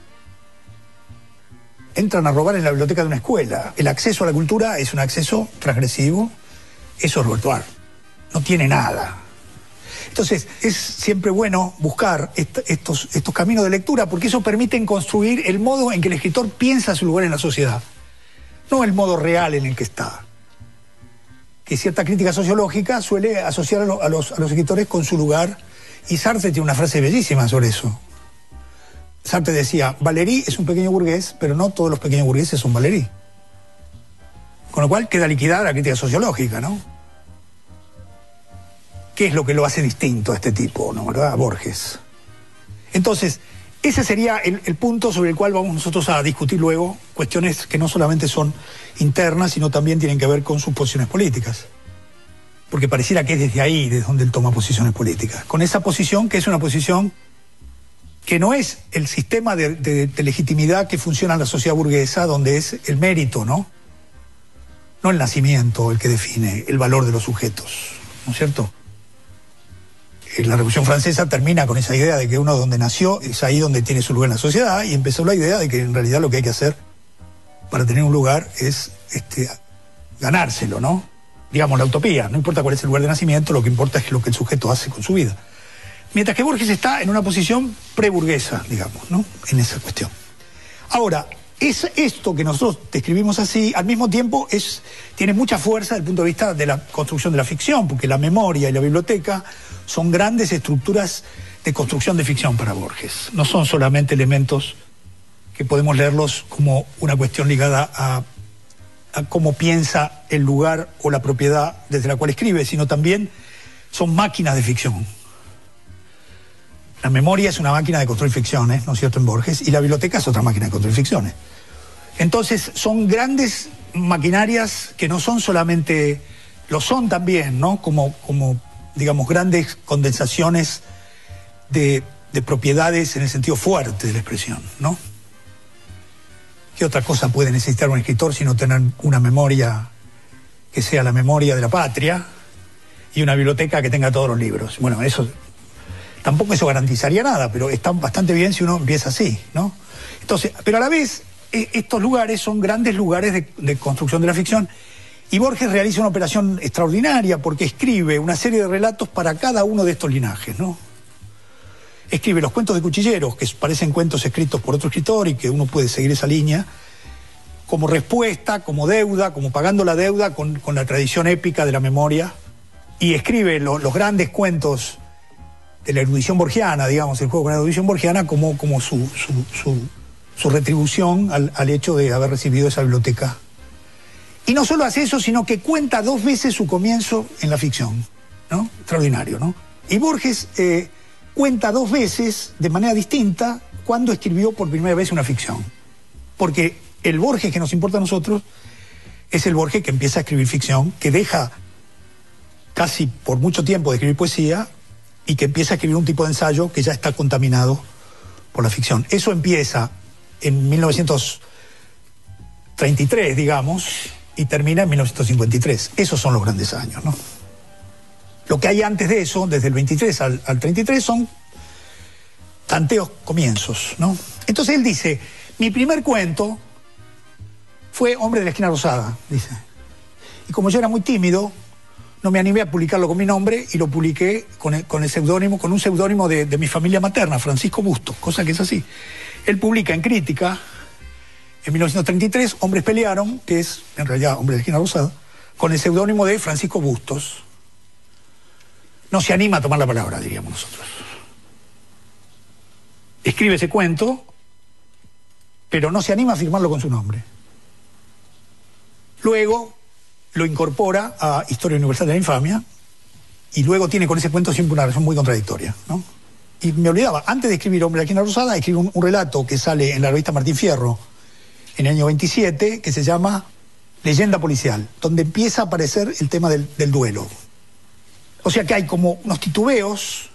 Entran a robar en la biblioteca de una escuela. El acceso a la cultura es un acceso transgresivo. Eso es Roberto Art. No tiene nada. Entonces, es siempre bueno buscar estos caminos de lectura, porque eso permite construir el modo en que el escritor piensa su lugar en la sociedad. No el modo real en el que está. Que cierta crítica sociológica suele asociar a los escritores con su lugar. Y Sartre tiene una frase bellísima sobre eso. Sartre decía, Valéry es un pequeño burgués, pero no todos los pequeños burgueses son Valéry. Con lo cual queda liquidada la crítica sociológica, ¿no? ¿Qué es lo que lo hace distinto a este tipo, ¿no? ¿Verdad? A Borges. Entonces, ese sería el punto sobre el cual vamos nosotros a discutir luego cuestiones que no solamente son internas, sino también tienen que ver con sus posiciones políticas. Porque pareciera que es desde ahí, desde donde él toma posiciones políticas. Con esa posición que es una posición que no es el sistema de legitimidad que funciona en la sociedad burguesa, donde es el mérito, ¿no? No el nacimiento el que define el valor de los sujetos, ¿no es cierto? La Revolución Francesa termina con esa idea de que uno donde nació es ahí donde tiene su lugar en la sociedad, y empezó la idea de que en realidad lo que hay que hacer para tener un lugar es ganárselo, ¿no? Digamos, la utopía. No importa cuál es el lugar de nacimiento, lo que importa es lo que el sujeto hace con su vida. Mientras que Borges está en una posición preburguesa, digamos, ¿no? En esa cuestión. Ahora, es esto que nosotros describimos así, al mismo tiempo tiene mucha fuerza desde el punto de vista de la construcción de la ficción, porque la memoria y la biblioteca son grandes estructuras de construcción de ficción para Borges. No son solamente elementos que podemos leerlos como una cuestión ligada a cómo piensa el lugar o la propiedad desde la cual escribe, sino también son máquinas de ficción. La memoria es una máquina de construir ficciones, ¿no es cierto?, en Borges, y la biblioteca es otra máquina de construir ficciones. Entonces, son grandes maquinarias que no son solamente, lo son también, ¿no?, como digamos, grandes condensaciones de propiedades en el sentido fuerte de la expresión, ¿no? ¿Qué otra cosa puede necesitar un escritor sino tener una memoria que sea la memoria de la patria y una biblioteca que tenga todos los libros? Bueno, tampoco eso garantizaría nada, pero está bastante bien si uno empieza así, ¿no? Entonces, pero a la vez, estos lugares son grandes lugares de construcción de la ficción, y Borges realiza una operación extraordinaria porque escribe una serie de relatos para cada uno de estos linajes, ¿no? Escribe los cuentos de cuchilleros, que parecen cuentos escritos por otro escritor y que uno puede seguir esa línea, como respuesta, como deuda, como pagando la deuda con la tradición épica de la memoria, y escribe los grandes cuentos de la erudición borgiana, digamos, el juego con la erudición borgiana, como su retribución al hecho de haber recibido esa biblioteca. Y no solo hace eso, sino que cuenta 2 veces su comienzo en la ficción, ¿no? Extraordinario, ¿no? Y Borges cuenta 2 veces, de manera distinta, cuando escribió por primera vez una ficción. Porque el Borges que nos importa a nosotros es el Borges que empieza a escribir ficción, que deja casi por mucho tiempo de escribir poesía y que empieza a escribir un tipo de ensayo que ya está contaminado por la ficción. Eso empieza en 1933, digamos, y termina en 1953. Esos son los grandes años, ¿no? Lo que hay antes de eso, desde el 23 al 33, son tanteos comienzos, ¿no? Entonces él dice, mi primer cuento fue Hombre de la Esquina Rosada, dice. Y como yo era muy tímido, no me animé a publicarlo con mi nombre y lo publiqué con un seudónimo de mi familia materna, Francisco Bustos, cosa que es así. Él publica en Crítica, en 1933, Hombres Pelearon, que es en realidad Hombre de la Esquina Rosada, con el seudónimo de Francisco Bustos. No se anima a tomar la palabra, diríamos nosotros. Escribe ese cuento, pero no se anima a firmarlo con su nombre. Luego lo incorpora a Historia Universal de la Infamia, y luego tiene con ese cuento siempre una relación muy contradictoria, ¿no? Y me olvidaba, antes de escribir Hombre de la Esquina Rosada, escribe un relato que sale en la revista Martín Fierro en el año 27, que se llama leyenda policial, donde empieza a aparecer el tema del duelo. O sea que hay como unos titubeos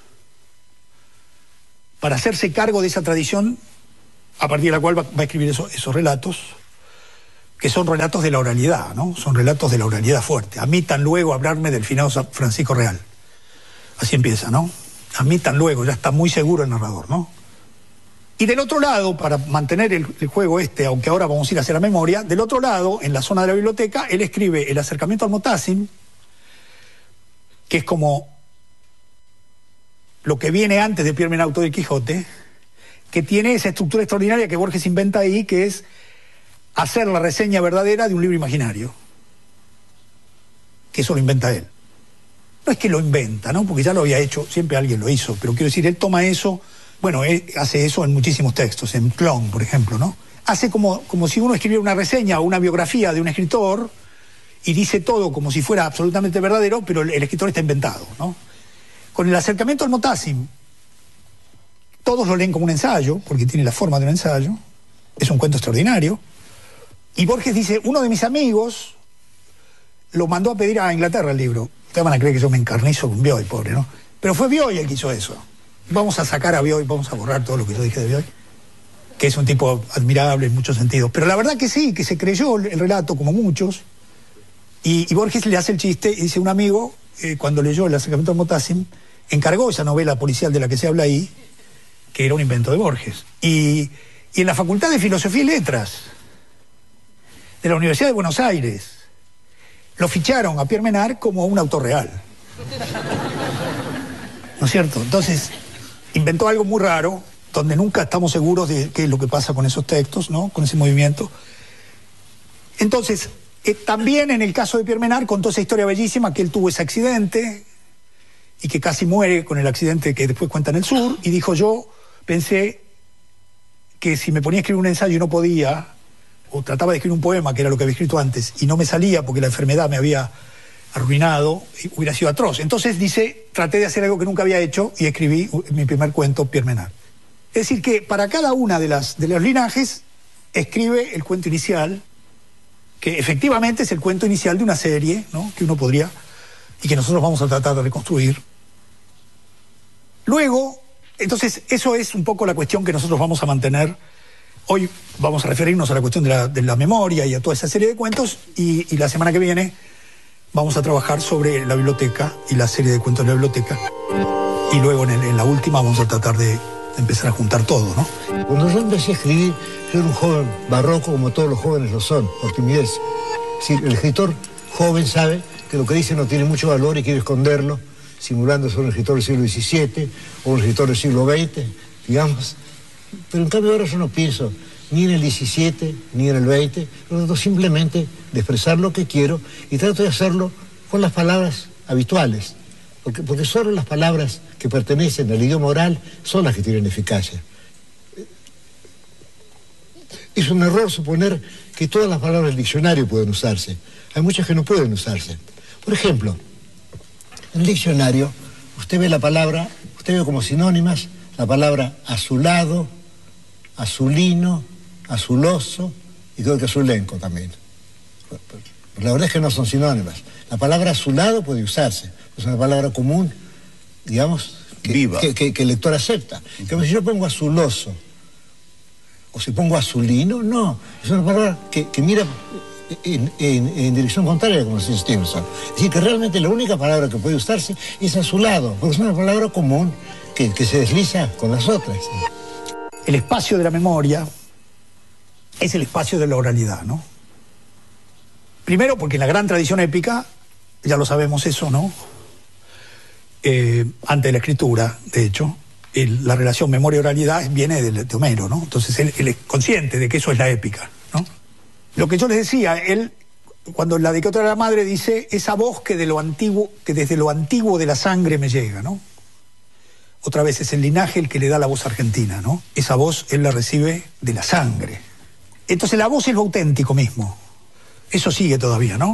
para hacerse cargo de esa tradición, a partir de la cual va a escribir esos relatos, que son relatos de la oralidad, ¿no? Son relatos de la oralidad fuerte. A mí tan luego hablarme del finado Francisco Real. Así empieza, ¿no? A mí tan luego, ya está muy seguro el narrador, ¿no? Y del otro lado, para mantener el juego aunque ahora vamos a ir hacia la memoria, del otro lado, en la zona de la biblioteca, él escribe El acercamiento al Motasim, que es como lo que viene antes de Pierre Menauto del Quijote, que tiene esa estructura extraordinaria que Borges inventa ahí, que es hacer la reseña verdadera de un libro imaginario. Que eso lo inventa él. No es que lo inventa, ¿no? Porque ya lo había hecho, siempre alguien lo hizo, pero quiero decir, él toma eso, bueno, él hace eso en muchísimos textos, en Clon, por ejemplo, ¿no? Hace como si uno escribiera una reseña o una biografía de un escritor y dice todo como si fuera absolutamente verdadero, pero el escritor está inventado, ¿no? Con El acercamiento al Motasim, todos lo leen como un ensayo, porque tiene la forma de un ensayo, es un cuento extraordinario, y Borges dice, uno de mis amigos lo mandó a pedir a Inglaterra el libro. Ustedes van a creer que yo me encarnizo con Bioy, pobre, ¿no? Pero fue Bioy el que hizo eso. Vamos a sacar a Bioy, vamos a borrar todo lo que yo dije de Bioy, que es un tipo admirable en muchos sentidos. Pero la verdad que sí, que se creyó el relato, como muchos, y Borges le hace el chiste, y dice, un amigo, cuando leyó El acercamiento al Motasim, encargó esa novela policial de la que se habla ahí, que era un invento de Borges. Y en la Facultad de Filosofía y Letras de la Universidad de Buenos Aires lo ficharon a Pierre Menard como un autor real. ¿No es cierto? Entonces, inventó algo muy raro, donde nunca estamos seguros de qué es lo que pasa con esos textos, ¿no? Con ese movimiento. Entonces, también en el caso de Pierre Menard contó esa historia bellísima, que él tuvo ese accidente y que casi muere con el accidente que después cuenta en El Sur, y dijo, yo pensé que si me ponía a escribir un ensayo y no podía, o trataba de escribir un poema, que era lo que había escrito antes, y no me salía porque la enfermedad me había arruinado, hubiera sido atroz. Entonces dice, traté de hacer algo que nunca había hecho y escribí mi primer cuento, Pierre Menard. Es decir, que para cada una de los linajes escribe el cuento inicial, que efectivamente es el cuento inicial de una serie, ¿no? Que uno podría, y que nosotros vamos a tratar de reconstruir. Luego, entonces, eso es un poco la cuestión que nosotros vamos a mantener. Hoy vamos a referirnos a la cuestión de la memoria y a toda esa serie de cuentos, y la semana que viene vamos a trabajar sobre la biblioteca y la serie de cuentos de la biblioteca, y luego en la última vamos a tratar de empezar a juntar todo, ¿no? Cuando yo empecé a escribir, yo era un joven barroco, como todos los jóvenes lo son, por timidez. Si el escritor joven sabe que lo que dice no tiene mucho valor y quiere esconderlo, simulando ser un escritor del siglo XVII o un escritor del siglo XX, digamos. Pero en cambio ahora yo no pienso ni en el XVII ni en el XX, yo trato simplemente de expresar lo que quiero y trato de hacerlo con las palabras habituales, porque solo las palabras que pertenecen al idioma oral son las que tienen eficacia. Es un error suponer que todas las palabras del diccionario pueden usarse. Hay muchas que no pueden usarse. Por ejemplo, en el diccionario usted ve como sinónimas la palabra azulado, azulino, azuloso y creo que azulenco también. La verdad es que no son sinónimas. La palabra azulado puede usarse, es una palabra común, digamos, que el lector acepta. Pero si yo pongo azuloso o si pongo azulino, no, es una palabra que mira en dirección contraria, como dice Stevenson. Es decir, que realmente la única palabra que puede usarse es azulado, porque es una palabra común que se desliza con las otras. El espacio de la memoria es el espacio de la oralidad, ¿no? Primero porque en la gran tradición épica, ya lo sabemos eso, ¿no? Antes de la escritura, de hecho, la relación memoria-oralidad viene de Homero, ¿no? Entonces él es consciente de que eso es la épica, ¿no? Lo que yo les decía, él, cuando en la Dedicatoria a la Madre dice, esa voz que desde lo antiguo de la sangre me llega, ¿no? Otra vez es el linaje el que le da la voz argentina, ¿no? Esa voz él la recibe de la sangre. Entonces la voz es lo auténtico mismo. Eso sigue todavía, ¿no?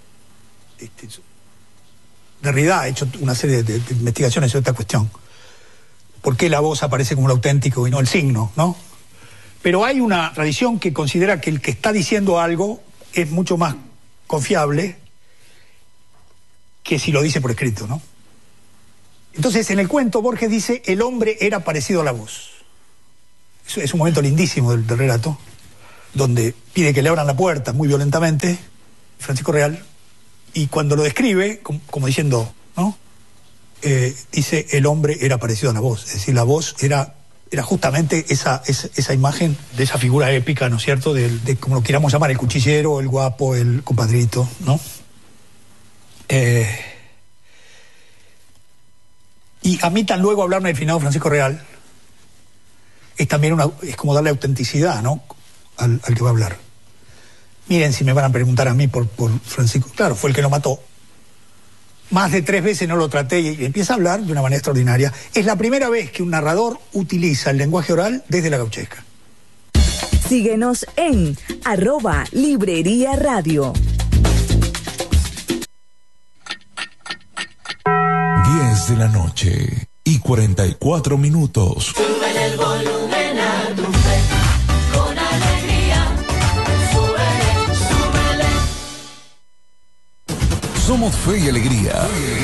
Derrida ha hecho una serie de investigaciones sobre esta cuestión. ¿Por qué la voz aparece como lo auténtico y no el signo, ¿no? Pero hay una tradición que considera que el que está diciendo algo es mucho más confiable que si lo dice por escrito, ¿no? Entonces, en el cuento, Borges dice, el hombre era parecido a la voz. Eso es un momento lindísimo del relato, donde pide que le abran la puerta muy violentamente, Francisco Real, y cuando lo describe, como diciendo, ¿no? Dice, el hombre era parecido a la voz. Es decir, la voz era justamente esa imagen de esa figura épica, ¿no es cierto?, de como lo queramos llamar, el cuchillero, el guapo, el compadrito, ¿no? Y a mí tan luego hablarme del finado Francisco Real es también es como darle autenticidad, ¿no?, al que va a hablar. Miren, si me van a preguntar a mí por Francisco, claro, fue el que lo mató. Más de 3 veces no lo traté y empieza a hablar de una manera extraordinaria. Es la primera vez que un narrador utiliza el lenguaje oral desde la gauchesca. Síguenos en @Librería Radio. 10 de la noche y 44 minutos. Súbele el volumen a tu fe, con alegría. Súbele. Somos Fe y Alegría.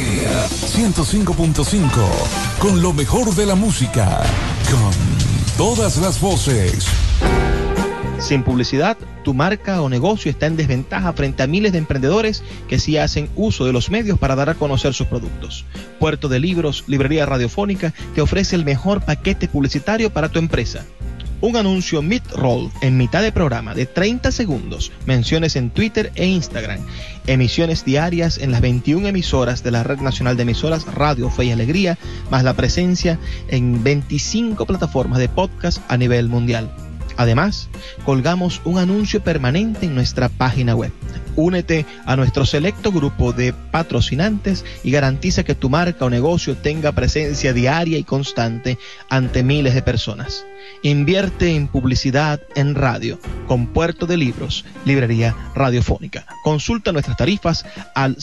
105.5. Con lo mejor de la música. Con todas las voces. Sin publicidad, tu marca o negocio está en desventaja frente a miles de emprendedores que sí hacen uso de los medios para dar a conocer sus productos. Puerto de Libros, Librería Radiofónica, te ofrece el mejor paquete publicitario para tu empresa. Un anuncio mid-roll en mitad de programa de 30 segundos, menciones en Twitter e Instagram, emisiones diarias en las 21 emisoras de la Red Nacional de Emisoras Radio Fe y Alegría, más la presencia en 25 plataformas de podcast a nivel mundial. Además, colgamos un anuncio permanente en nuestra página web. Únete a nuestro selecto grupo de patrocinantes y garantiza que tu marca o negocio tenga presencia diaria y constante ante miles de personas. Invierte en publicidad en radio con Puerto de Libros, Librería Radiofónica. Consulta nuestras tarifas al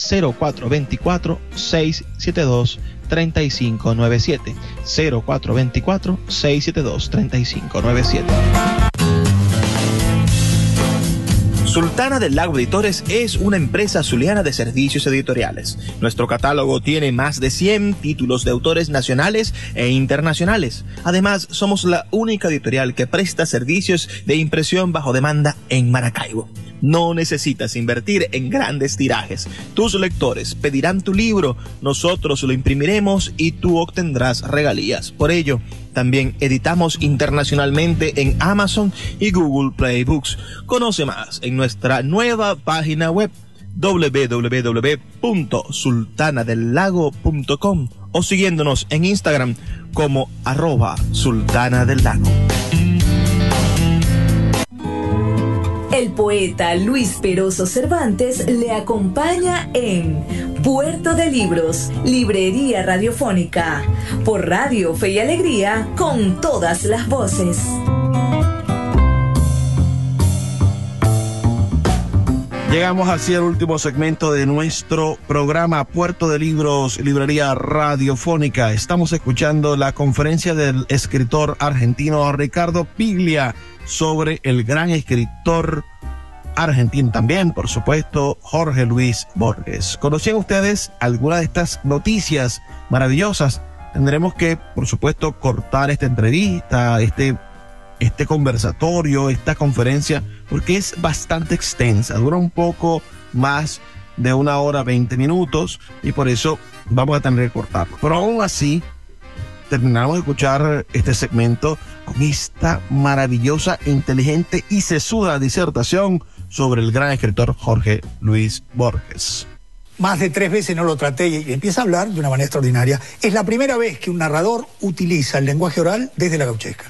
0424-672-3597. 0424-672-3597. Sultana del Lago Editores es una empresa zuliana de servicios editoriales. Nuestro catálogo tiene más de 100 títulos de autores nacionales e internacionales. Además, somos la única editorial que presta servicios de impresión bajo demanda en Maracaibo. No necesitas invertir en grandes tirajes. Tus lectores pedirán tu libro, nosotros lo imprimiremos y tú obtendrás regalías. Por ello, también editamos internacionalmente en Amazon y Google Play Books. Conoce más en nuestra nueva página web www.sultanadelago.com o siguiéndonos en Instagram como @sultanadelago. El poeta Luis Peroso Cervantes le acompaña en Puerto de Libros, Librería Radiofónica, por Radio Fe y Alegría, con todas las voces. Llegamos así al último segmento de nuestro programa Puerto de Libros, Librería Radiofónica. Estamos escuchando la conferencia del escritor argentino Ricardo Piglia sobre el gran escritor argentino también, por supuesto, Jorge Luis Borges. ¿Conocían ustedes alguna de estas noticias maravillosas? Tendremos que, por supuesto, cortar esta entrevista, este conversatorio, esta conferencia, porque es bastante extensa, dura un poco más de 1 hora 20 minutos y por eso vamos a tener que cortarlo. Pero aún así, terminamos de escuchar este segmento con esta maravillosa, inteligente y sesuda disertación sobre el gran escritor Jorge Luis Borges. Más de 3 veces no lo traté y empieza a hablar de una manera extraordinaria. Es la primera vez que un narrador utiliza el lenguaje oral desde la gauchesca.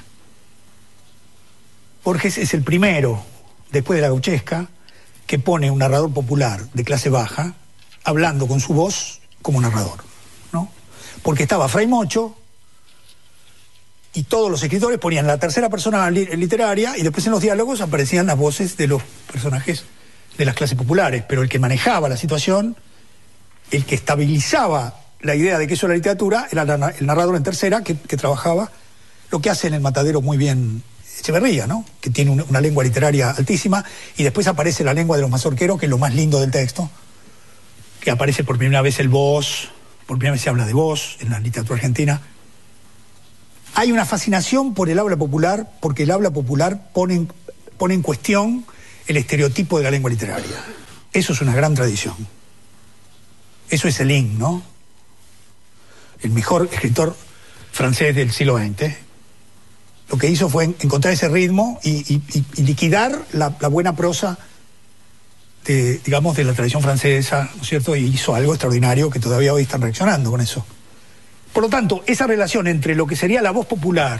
Borges es el primero, después de la gauchesca, que pone un narrador popular de clase baja hablando con su voz como narrador, ¿no? Porque estaba Fray Mocho y todos los escritores ponían la tercera persona literaria y después en los diálogos aparecían las voces de los personajes de las clases populares, pero el que manejaba la situación, el que estabilizaba la idea de que eso era literatura, era el narrador en tercera que trabajaba, lo que hace en El Matadero muy bien Echeverría, ¿no? Que tiene una lengua literaria altísima, y después aparece la lengua de los mazorqueros, que es lo más lindo del texto, que aparece por primera vez el vos, por primera vez se habla de vos en la literatura argentina. Hay una fascinación por el habla popular, porque el habla popular pone en cuestión el estereotipo de la lengua literaria. Eso es una gran tradición. Eso es Céline, ¿no? El mejor escritor francés del siglo XX. Lo que hizo fue encontrar ese ritmo y liquidar la buena prosa de la tradición francesa, ¿no es cierto? Y hizo algo extraordinario que todavía hoy están reaccionando con eso. Por lo tanto, esa relación entre lo que sería la voz popular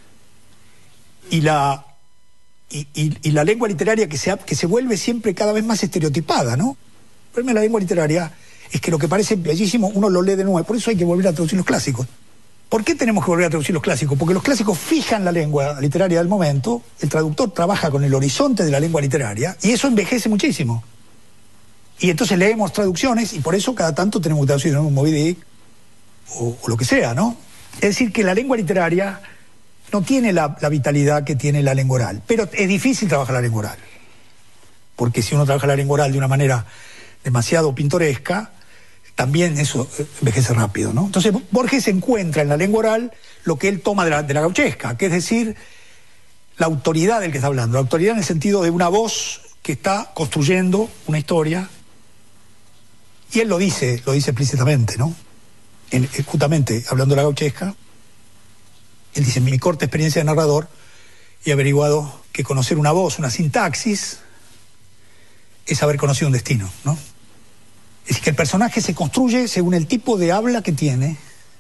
y la lengua literaria que se vuelve siempre cada vez más estereotipada, ¿no? El problema de la lengua literaria es que lo que parece bellísimo uno lo lee de nuevo. Por eso hay que volver a traducir los clásicos. ¿Por qué tenemos que volver a traducir los clásicos? Porque los clásicos fijan la lengua literaria del momento, el traductor trabaja con el horizonte de la lengua literaria, y eso envejece muchísimo. Y entonces leemos traducciones, y por eso cada tanto tenemos que traducir un Moby Dick, o lo que sea, ¿no? Es decir, que la lengua literaria no tiene la vitalidad que tiene la lengua oral. Pero es difícil trabajar la lengua oral. Porque si uno trabaja la lengua oral de una manera demasiado pintoresca, también eso envejece rápido, ¿no? Entonces Borges encuentra en la lengua oral lo que él toma de la gauchesca, que es decir, la autoridad del que está hablando. La autoridad en el sentido de una voz que está construyendo una historia. Y él lo dice explícitamente, ¿no? Justamente hablando de la gauchesca, él dice: en mi corta experiencia de narrador he averiguado que conocer una voz, una sintaxis, es haber conocido un destino, ¿no? Es decir, que el personaje se construye según el tipo de habla que tiene.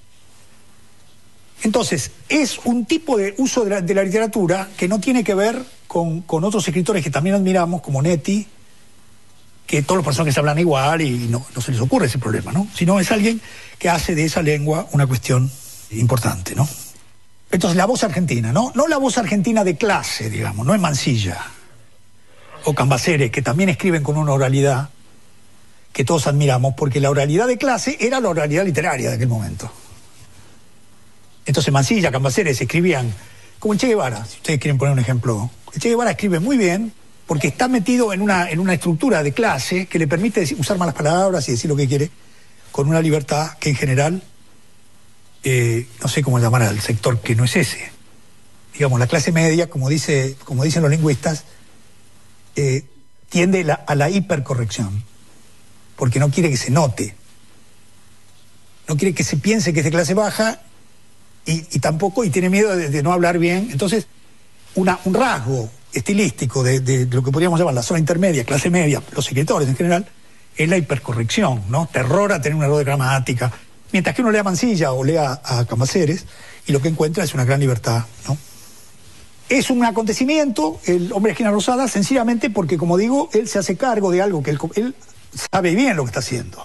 Entonces, es un tipo de uso de la literatura que no tiene que ver con otros escritores que también admiramos, como Netti, que todos los personajes hablan igual y no se les ocurre ese problema, ¿no? Sino es alguien que hace de esa lengua una cuestión importante, ¿no? Entonces, la voz argentina, ¿no? No la voz argentina de clase, digamos, no es Mansilla o Cambaceres, que también escriben con una oralidad que todos admiramos, porque la oralidad de clase era la oralidad literaria de aquel momento. Entonces Mansilla, Cambaceres escribían como el Che Guevara, si ustedes quieren poner un ejemplo. El Che Guevara escribe muy bien porque está metido en una estructura de clase que le permite usar malas palabras y decir lo que quiere con una libertad que en general, no sé cómo llamar al sector que no es ese. Digamos, la clase media, como dicen los lingüistas, tiende a la hipercorrección, porque no quiere que se note, no quiere que se piense que es de clase baja y tampoco, y tiene miedo de no hablar bien. Entonces, un rasgo estilístico de lo que podríamos llamar la zona intermedia, clase media, los escritores en general, es la hipercorrección, ¿no? Terror a tener un error de gramática, mientras que uno lea a Mansilla o lea a Cambaceres y lo que encuentra es una gran libertad, ¿no? Es un acontecimiento, el hombre de esquina rosada, sencillamente porque, como digo, él se hace cargo de algo que él sabe bien lo que está haciendo.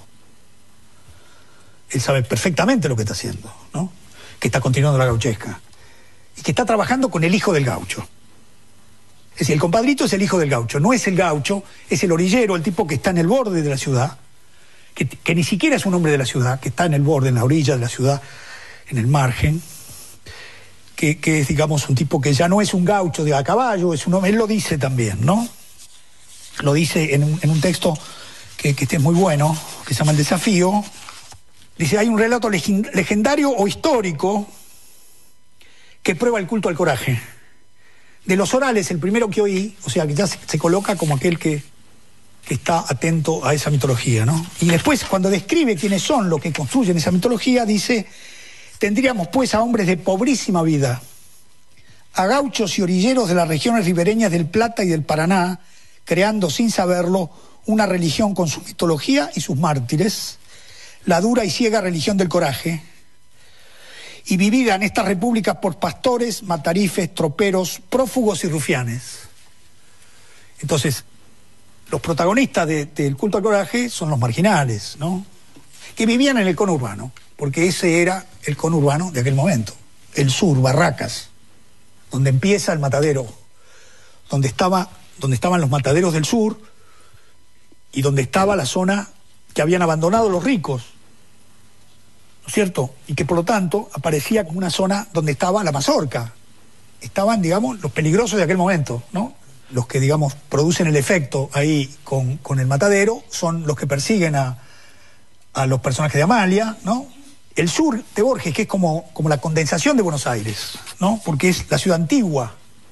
Él sabe perfectamente lo que está haciendo, ¿no? Que está continuando la gauchesca. Y que está trabajando con el hijo del gaucho. Es decir, el compadrito es el hijo del gaucho, no es el gaucho, es el orillero, el tipo que está en el borde de la ciudad, que ni siquiera es un hombre de la ciudad, que está en el borde, en la orilla de la ciudad, en el margen, que es, digamos, un tipo que ya no es un gaucho de a caballo, es un hombre, él lo dice también, ¿no? Lo dice en un texto que este es muy bueno, que se llama El Desafío. Dice: hay un relato legendario o histórico que prueba el culto al coraje. De los orales, el primero que oí, o sea, que ya se coloca como aquel que está atento a esa mitología, ¿no? Y después, cuando describe quiénes son los que construyen esa mitología, dice: tendríamos pues a hombres de pobrísima vida, a gauchos y orilleros de las regiones ribereñas del Plata y del Paraná, creando sin saberlo una religión con su mitología y sus mártires, la dura y ciega religión del coraje, y vivida en estas repúblicas por pastores, matarifes, troperos, prófugos y rufianes. Entonces, los protagonistas del culto al coraje son los marginales, ¿no? Que vivían en el conurbano, porque ese era el conurbano de aquel momento, el sur, Barracas, donde empieza el matadero, donde estaban los mataderos del sur y donde estaba la zona que habían abandonado los ricos, ¿no es cierto? Y que por lo tanto aparecía como una zona donde estaba la mazorca, estaban, digamos, los peligrosos de aquel momento, ¿no? Los que, digamos, producen el efecto ahí con el matadero son los que persiguen a los personajes de Amalia, ¿no? El sur de Borges, que es como la condensación de Buenos Aires, ¿no? Porque es la ciudad antigua,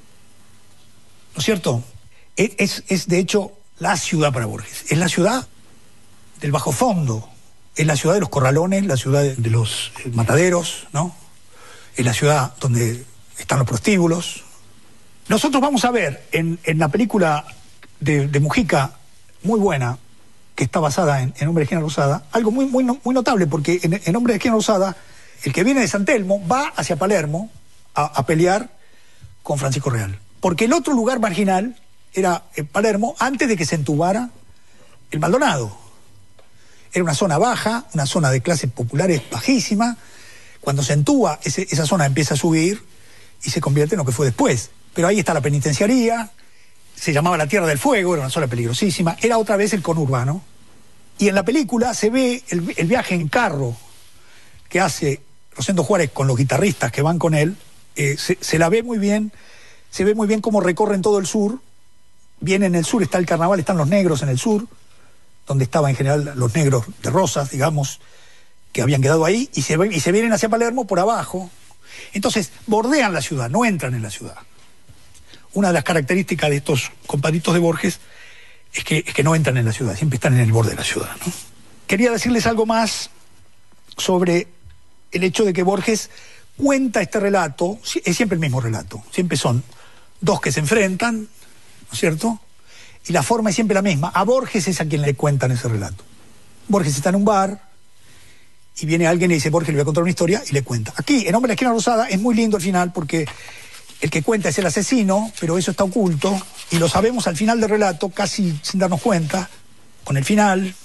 ¿no es cierto? Es de hecho la ciudad para Borges, es la ciudad del bajo fondo, es la ciudad de los corralones, la ciudad de los mataderos, ¿no? Es la ciudad donde están los prostíbulos. Nosotros vamos a ver en la película de Mujica, muy buena, que está basada en Hombre de Esquina Rosada, algo muy notable, porque en Hombre de Esquina Rosada, el que viene de San Telmo va hacia Palermo a pelear con Francisco Real. Porque el otro lugar marginal era Palermo antes de que se entubara el Maldonado. Era una zona baja, una zona de clases populares bajísima. Cuando se entuba, esa zona empieza a subir y se convierte en lo que fue después. Pero ahí está la penitenciaría, se llamaba la Tierra del Fuego, era una zona peligrosísima, era otra vez el conurbano. Y en la película se ve el viaje en carro que hace Rosendo Juárez con los guitarristas que van con él, se la ve muy bien, se ve muy bien cómo recorren todo el sur. Bien en el sur está el carnaval, están los negros en el sur, donde estaban en general los negros de Rosas, digamos, que habían quedado ahí, y se vienen hacia Palermo por abajo. Entonces, bordean la ciudad, no entran en la ciudad. Una de las características de estos compadritos de Borges es que no entran en la ciudad, siempre están en el borde de la ciudad, ¿no? Quería decirles algo más sobre el hecho de que Borges cuenta este relato, es siempre el mismo relato, siempre son dos que se enfrentan, ¿no es cierto? Y la forma es siempre la misma. A Borges es a quien le cuentan ese relato. Borges está en un bar y viene alguien y dice, Borges le voy a contar una historia, y le cuenta. Aquí, en Hombre de la Esquina Rosada, es muy lindo al final porque el que cuenta es el asesino, pero eso está oculto, y lo sabemos al final del relato, casi sin darnos cuenta, con el final.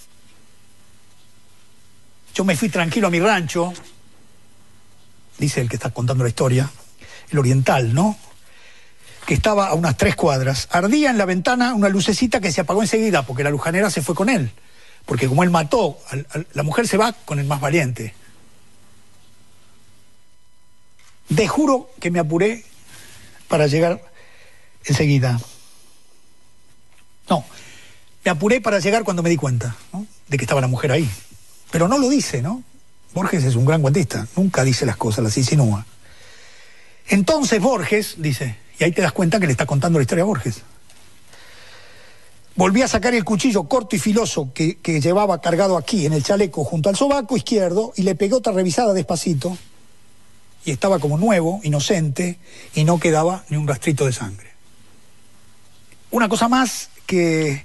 Yo me fui tranquilo a mi rancho, dice el que está contando la historia, el oriental, ¿no? Que estaba a unas 3 cuadras. Ardía en la ventana una lucecita que se apagó enseguida, porque la lujanera se fue con él. Porque como él mató, la mujer se va con el más valiente. Te juro que me apuré para llegar enseguida. No, me apuré para llegar cuando me di cuenta, ¿no?, de que estaba la mujer ahí. Pero no lo dice, ¿no? Borges es un gran cuentista, nunca dice las cosas, las insinúa. Entonces Borges dice, y ahí te das cuenta que le está contando la historia a Borges. Volví a sacar el cuchillo corto y filoso que llevaba cargado aquí en el chaleco junto al sobaco izquierdo y le pegué otra revisada despacito. Y estaba como nuevo, inocente, y no quedaba ni un rastrito de sangre. Una cosa más que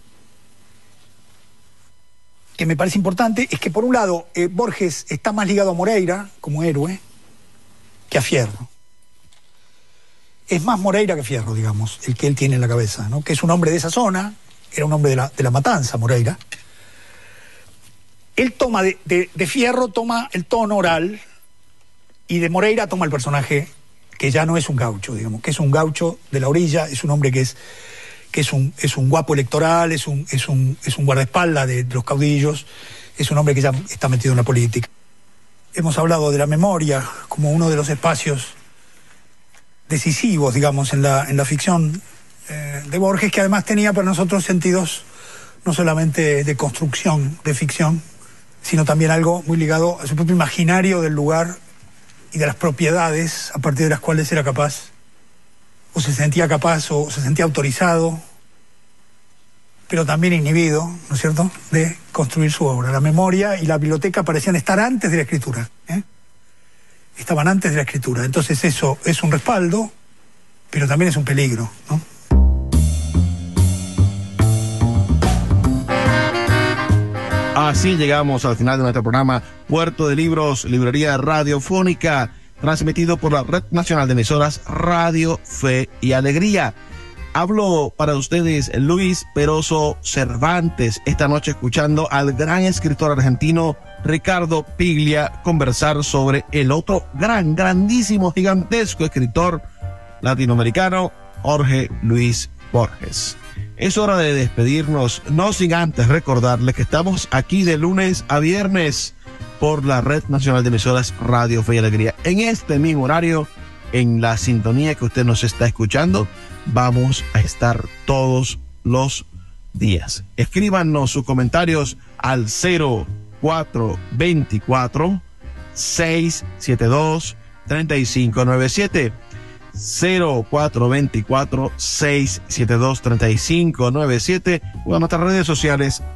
me parece importante es que, por un lado, Borges está más ligado a Moreira como héroe que a Fierro. Es más Moreira que Fierro, digamos, el que él tiene en la cabeza, ¿no? Que es un hombre de esa zona, era un hombre de la matanza, Moreira. Él toma de Fierro, toma el tono oral, y de Moreira toma el personaje que ya no es un gaucho, digamos, que es un gaucho de la orilla, es un hombre que es un guapo electoral, es un guardaespaldas de los caudillos, es un hombre que ya está metido en la política. Hemos hablado de la memoria como uno de los espacios decisivos, digamos, en la ficción de Borges, que además tenía para nosotros sentidos no solamente de construcción, de ficción, sino también algo muy ligado a su propio imaginario del lugar y de las propiedades a partir de las cuales era capaz, o se sentía capaz, o se sentía autorizado, pero también inhibido, ¿no es cierto?, de construir su obra. La memoria y la biblioteca parecían estar antes de la escritura, estaban antes de la escritura. Entonces eso es un respaldo, pero también es un peligro, ¿no? Así llegamos al final de nuestro programa Puerto de Libros, Librería Radiofónica, transmitido por la Red Nacional de Emisoras Radio Fe y Alegría. Hablo para ustedes Luis Peroso Cervantes, esta noche escuchando al gran escritor argentino Ricardo Piglia conversar sobre el otro grandísimo, gigantesco escritor latinoamericano, Jorge Luis Borges. Es hora de despedirnos, no sin antes recordarles que estamos aquí de lunes a viernes por la Red Nacional de Emisoras Radio Fe y Alegría. En este mismo horario en la sintonía que usted nos está escuchando. Vamos a estar todos los días. Escríbanos sus comentarios al 0424 672 3597. 0424 672 3597 o a nuestras redes sociales